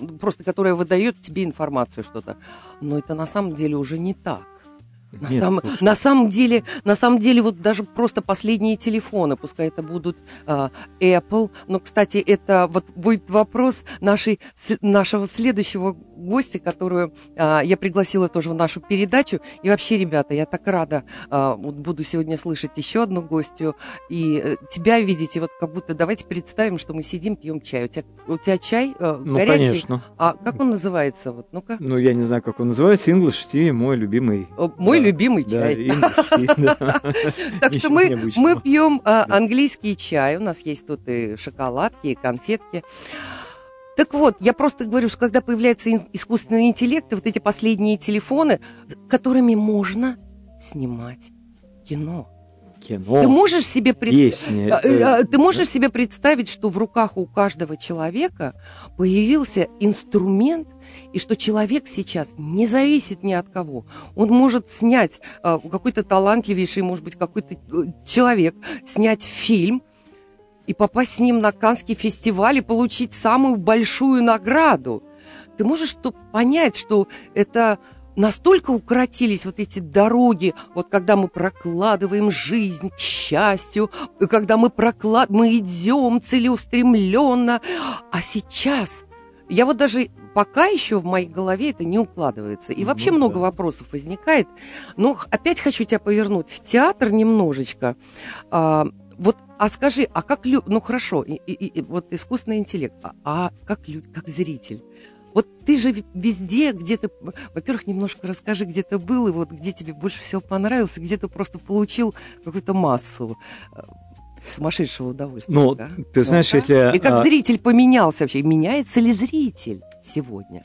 просто которая выдает тебе информацию что-то. Но это на самом деле уже не так. На самом деле, вот даже просто последние телефоны, пускай это будут Apple, но, кстати, это вот будет вопрос нашего следующего гостя, которую я пригласила тоже в нашу передачу. И вообще, ребята, я так рада, вот буду сегодня слышать еще одну гостью и тебя видеть, и вот как будто давайте представим, что мы сидим, пьем чай. У тебя чай горячий? Конечно. А как он называется? Вот, ну-ка. Ну, я не знаю, как он называется. English Tea, мой любимый. Мой любимый чай. Так что мы пьем английский чай. У нас есть тут и шоколадки, и конфетки. Так вот, я просто говорю, что когда появляется искусственный интеллект, и вот эти последние телефоны, которыми можно снимать кино. Ты можешь себе представить, что в руках у каждого человека появился инструмент, и что человек сейчас не зависит ни от кого. Он может снять, какой-то талантливейший, может быть, какой-то человек, снять фильм и попасть с ним на Каннский фестиваль и получить самую большую награду. Ты можешь понять, что это... Настолько укоротились вот эти дороги, вот когда мы прокладываем жизнь к счастью, когда мы идем целеустремленно. А сейчас, я вот даже пока еще в моей голове это не укладывается. И вообще много вопросов возникает. Но опять хочу тебя повернуть в театр немножечко. Скажи, а как ну хорошо, вот искусственный интеллект, а как зритель? Вот ты же везде, где ты, во-первых, немножко расскажи, где ты был, и вот где тебе больше всего понравился, где ты просто получил какую-то массу сумасшедшего удовольствия. Ну, да? Ты знаешь, если... И как зритель поменялся вообще, меняется ли зритель сегодня?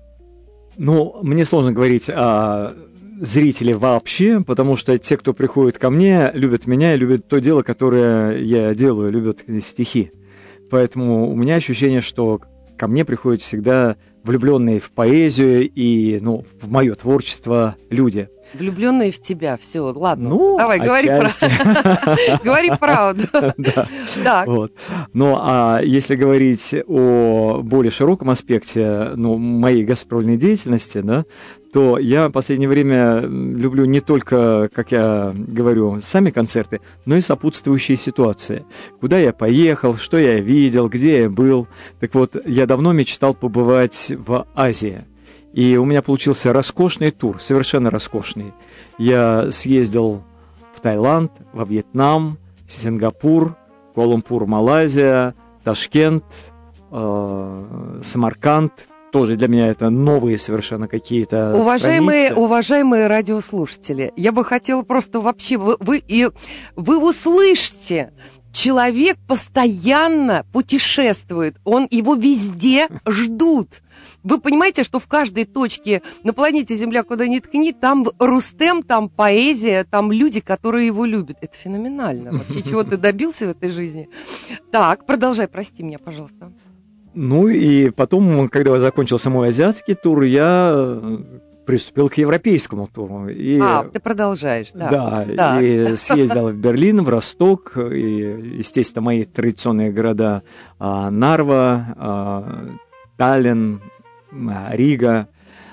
Ну, мне сложно говорить о зрителе вообще, потому что те, кто приходит ко мне, любят меня и любят то дело, которое я делаю, любят стихи. Поэтому у меня ощущение, что ко мне приходят всегда влюбленные в поэзию и, в мое творчество люди. Влюбленные в тебя, все, ладно. Давай, говори правду. Ну, а если говорить о более широком аспекте, моей гастрольной деятельности, да, то я в последнее время люблю не только, как я говорю, сами концерты, но и сопутствующие ситуации. Куда я поехал, что я видел, где я был. Так вот, я давно мечтал побывать в Азии. И у меня получился роскошный тур, совершенно роскошный. Я съездил в Таиланд, во Вьетнам, в Сингапур, Куала-Лумпур, Малайзия, Ташкент, Самарканд. Тоже для меня это новые совершенно какие-то уважаемые радиослушатели, я бы хотела просто вообще... Вы услышите... Человек постоянно путешествует, его везде ждут. Вы понимаете, что в каждой точке на планете Земля, куда ни ткни, там Рустем, там поэзия, там люди, которые его любят. Это феноменально. Вообще, чего ты добился в этой жизни? Так, продолжай, прости меня, пожалуйста. Ну и потом, когда закончился мой азиатский тур, я приступил к европейскому туру. Ты продолжаешь, да. Да, и съездил в Берлин, в Росток, и, естественно, мои традиционные города Нарва, Таллин, Рига.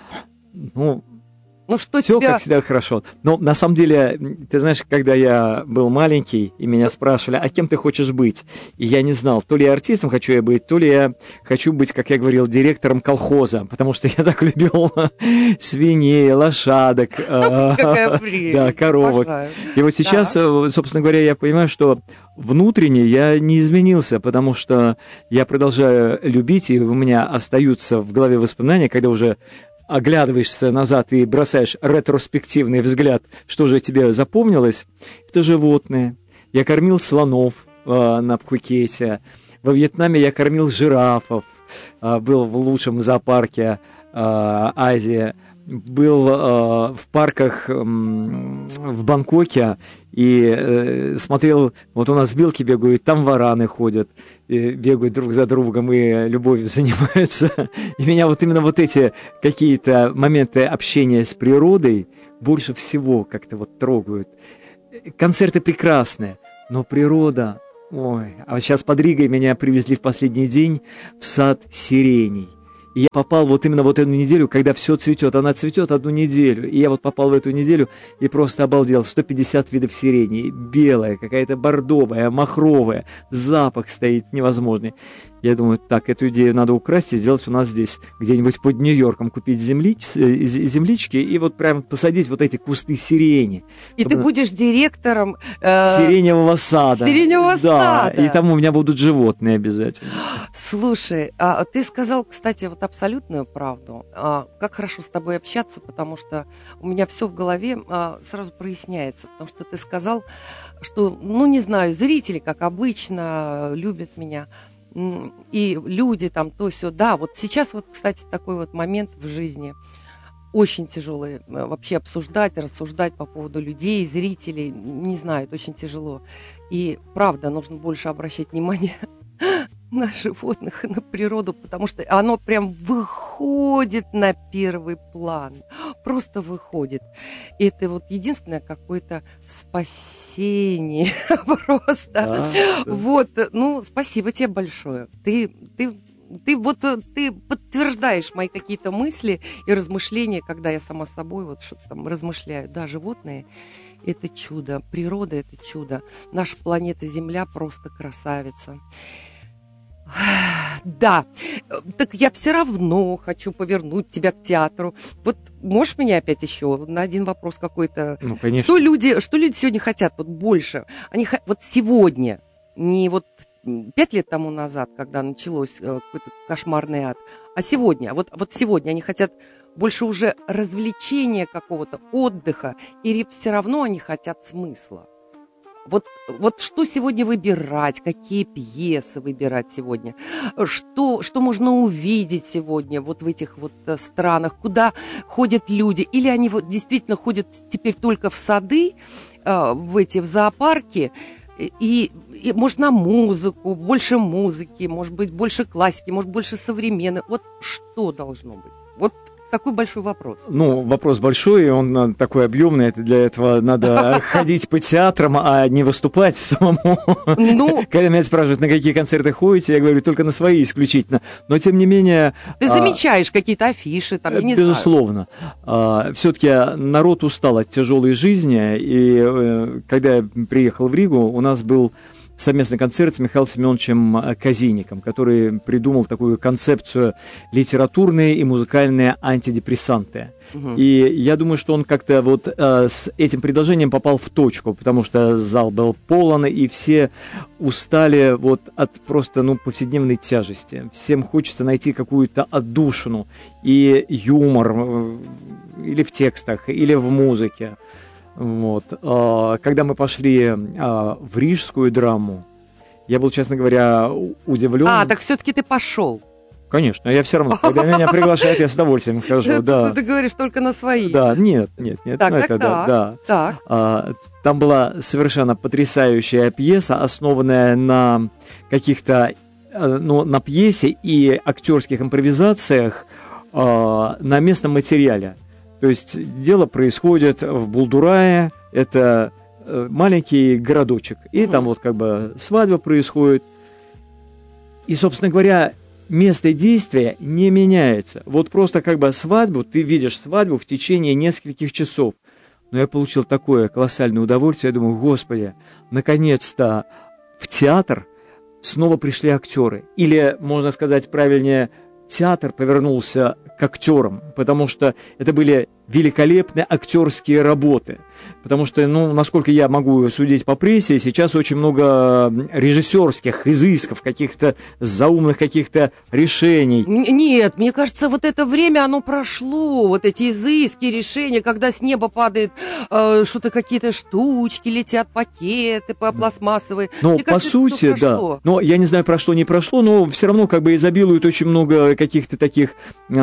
Все, как всегда, хорошо. Но на самом деле, ты знаешь, когда я был маленький, и меня спрашивали, а кем ты хочешь быть? И я не знал, то ли я артистом хочу я быть, то ли я хочу быть, как я говорил, директором колхоза, потому что я так любил свиней, лошадок, коровок. И вот сейчас, собственно говоря, я понимаю, что внутренне я не изменился, потому что я продолжаю любить, и у меня остаются в голове воспоминания, когда уже оглядываешься назад и бросаешь ретроспективный взгляд, что же тебе запомнилось, это животные. Я кормил слонов на Пхукете, во Вьетнаме я кормил жирафов, был в лучшем зоопарке Азии, был в парках в Бангкоке и смотрел, вот у нас белки бегают, там вараны ходят, и бегают друг за другом и любовью занимаются. И меня вот именно вот эти какие-то моменты общения с природой больше всего как-то вот трогают. Концерты прекрасные, но природа... Ой, а сейчас под Ригой меня привезли в последний день в сад сиреней. И я попал вот именно вот эту неделю, когда все цветет. Она цветет одну неделю. И я вот попал в эту неделю и просто обалдел. 150 видов сирени. Белая, какая-то бордовая, махровая. Запах стоит невозможный. Я думаю, так, эту идею надо украсть и сделать у нас здесь, где-нибудь под Нью-Йорком, купить землички и вот прям посадить вот эти кусты сирени. И ты будешь директором... Сиреневого сада. Сиреневого сада. И там у меня будут животные обязательно. Слушай, ты сказал, кстати, вот абсолютную правду. Как хорошо с тобой общаться, потому что у меня все в голове сразу проясняется. Потому что ты сказал, что, ну, не знаю, зрители, как обычно, любят меня. И люди там то-сё. Да, вот сейчас вот, кстати, такой вот момент в жизни очень тяжелый. Вообще обсуждать, рассуждать по поводу людей, зрителей, не знаю, это очень тяжело. И правда, нужно больше обращать внимание на животных и на природу, потому что оно прям выходит на первый план. Просто выходит. И это вот единственное какое-то спасение. Просто. Вот, ну, спасибо тебе большое. Ты подтверждаешь мои какие-то мысли и размышления, когда я сама собой вот что-то там размышляю. Да, животные – это чудо, природа – это чудо. Наша планета Земля просто красавица. Да, так я все равно хочу повернуть тебя к театру. Вот можешь меня опять еще на один вопрос какой-то? Ну, конечно. Что люди сегодня хотят вот больше? Они вот сегодня, не вот 5 лет тому назад, когда началось какой-то кошмарный ад, а сегодня, вот сегодня они хотят больше уже развлечения какого-то, отдыха, или все равно они хотят смысла? Вот что сегодня выбирать, какие пьесы выбирать сегодня, что можно увидеть сегодня вот в этих вот странах, куда ходят люди, или они вот действительно ходят теперь только в сады, в зоопарки, и может на музыку, больше музыки, может быть больше классики, может больше современной. Вот что должно быть? Вот такой большой вопрос. Ну, вопрос большой, он такой объемный. Для этого надо ходить по театрам, а не выступать самому. Ну, когда меня спрашивают, на какие концерты ходите, я говорю, только на свои исключительно. Но, тем не менее... Ты замечаешь какие-то афиши, там, я не знаю. Безусловно. Все-таки народ устал от тяжелой жизни. И когда я приехал в Ригу, у нас был совместный концерт с Михаилом Семеновичем Казиником, который придумал такую концепцию литературные и музыкальные антидепрессанты. Угу. И я думаю, что он как-то вот с этим предложением попал в точку, потому что зал был полон, и все устали вот от просто повседневной тяжести. Всем хочется найти какую-то отдушину и юмор или в текстах, или в музыке. Вот. Когда мы пошли в рижскую драму, я был, честно говоря, удивлен. Так все-таки ты пошел? Конечно, я все равно, когда меня приглашают, я с удовольствием хожу. Ты говоришь только на свои. Да, нет. Так. Там была совершенно потрясающая пьеса, основанная на каких-то, на пьесе и актерских импровизациях на местном материале. То есть дело происходит в Булдурае, это маленький городочек, и там вот как бы свадьба происходит. И, собственно говоря, место действия не меняется. Вот просто как бы свадьбу, ты видишь свадьбу в течение нескольких часов. Но я получил такое колоссальное удовольствие, я думаю, Господи, наконец-то в театр снова пришли актеры. Или, можно сказать правильнее, театр повернулся к актерам, потому что это были великолепные актерские работы. Потому что, насколько я могу судить по прессе, сейчас очень много режиссерских изысков, каких-то заумных каких-то решений. Нет, мне кажется, вот это время, оно прошло, вот эти изыски, решения, когда с неба падает что-то, какие-то штучки, летят пакеты пластмассовые. Ну, по сути, да. Но я не знаю, прошло, не прошло, но все равно как бы изобилует очень много каких-то таких,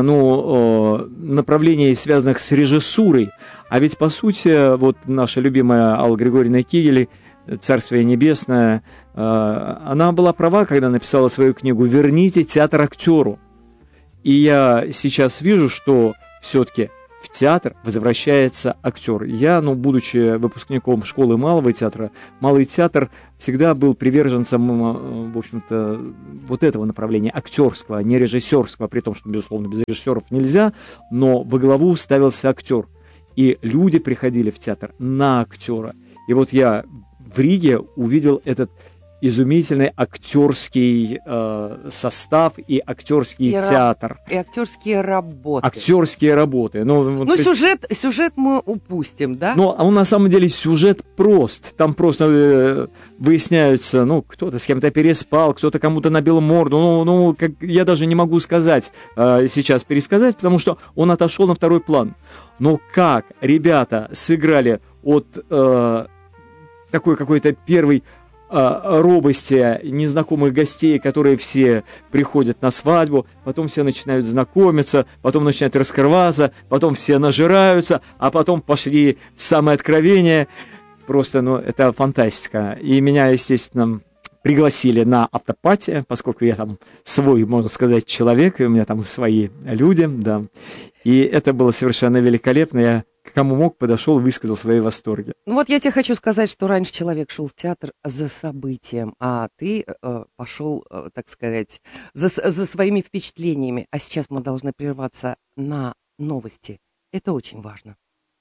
направлений, связанных с режиссурой. А ведь, по сути, вот наша любимая Алла Григорьевна Кигель, Царствие Небесное, она была права, когда написала свою книгу «Верните театр актеру». И я сейчас вижу, что все-таки в театр возвращается актер. Я, будучи выпускником школы малого театра, малый театр всегда был приверженцем, в общем-то, вот этого направления, актерского, не режиссерского, при том, что, безусловно, без режиссеров нельзя, но во главу ставился актер. И люди приходили в театр на актера. И вот я в Риге увидел этот изумительный актерский состав и актерский театр. И актерские работы. Актерские работы. Сюжет мы упустим, да? Он на самом деле сюжет прост. Там просто выясняются, кто-то с кем-то переспал, кто-то кому-то набил морду. Я даже не могу сказать, сейчас пересказать, потому что он отошел на второй план. Но как ребята сыграли от такой какой-то первой робости незнакомых гостей, которые все приходят на свадьбу, потом все начинают знакомиться, потом начинают раскрываться, потом все нажираются, а потом пошли самые откровения. Просто, это фантастика. И меня, естественно, пригласили на автопати, поскольку я там свой, можно сказать, человек, и у меня там свои люди, да. И это было совершенно великолепно. Я кому мог, подошел и высказал свои восторги. Я тебе хочу сказать, что раньше человек шел в театр за событием, а ты пошел, так сказать, за своими впечатлениями. А сейчас мы должны прерваться на новости. Это очень важно.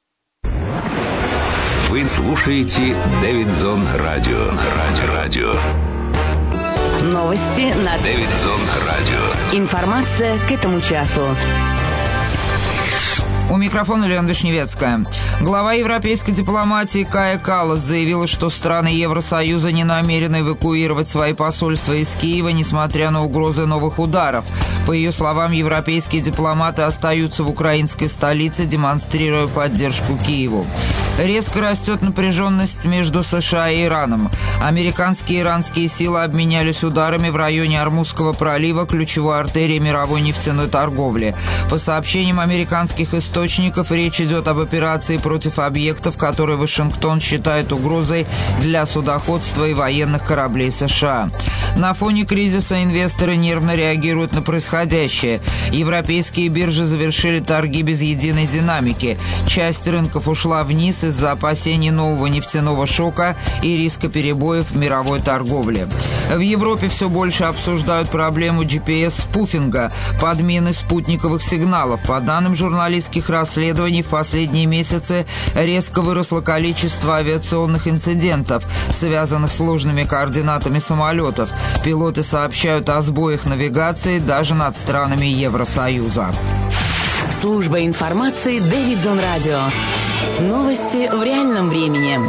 Вы слушаете Дэвидсон Радио. Новости на Дэвидсон Радио. Информация к этому часу. У микрофона Лена Вишневецкая. Глава европейской дипломатии Кая Каллас заявила, что страны Евросоюза не намерены эвакуировать свои посольства из Киева, несмотря на угрозы новых ударов. По ее словам, европейские дипломаты остаются в украинской столице, демонстрируя поддержку Киеву. Резко растет напряженность между США и Ираном. Американские и иранские силы обменялись ударами в районе Ормузского пролива, ключевой артерии мировой нефтяной торговли. По сообщениям американских источников, речь идет об операции против объектов, которые Вашингтон считает угрозой для судоходства и военных кораблей США. На фоне кризиса инвесторы нервно реагируют на происходящее. Европейские биржи завершили торги без единой динамики. Часть рынков ушла вниз из-за опасений нового нефтяного шока и риска перебоев в мировой торговле. В Европе все больше обсуждают проблему GPS-спуфинга, подмены спутниковых сигналов. По данным журналистских расследований, в последние месяцы резко выросло количество авиационных инцидентов, связанных с сложными координатами самолетов. Пилоты сообщают о сбоях навигации даже над странами Евросоюза. Служба информации Дэвидсон Радио. Новости в реальном времени.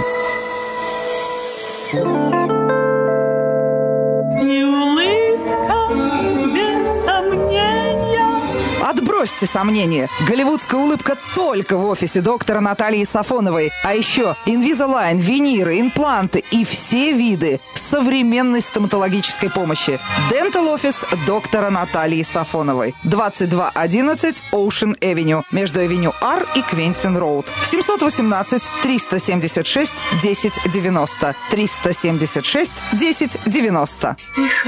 Отбросьте сомнения. Голливудская улыбка только в офисе доктора Натальи Сафоновой. А еще Invisalign, виниры, импланты и все виды современной стоматологической помощи. Dental Office доктора Натальи Сафоновой. 2211 Ocean Avenue. Между Авеню R и Квентин Роуд. 718-376-1090. 376-1090.